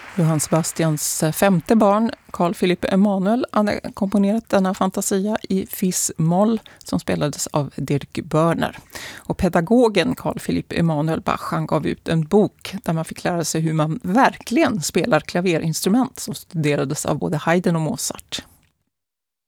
Johann Sebastians femte barn, Carl Philipp Emanuel, hade komponerat denna fantasia i fis-moll som spelades av Dirk Börner. Och pedagogen Carl Philipp Emanuel Bach, han gav ut en bok där man fick lära sig hur man verkligen spelar klaverinstrument som studerades av både Haydn och Mozart.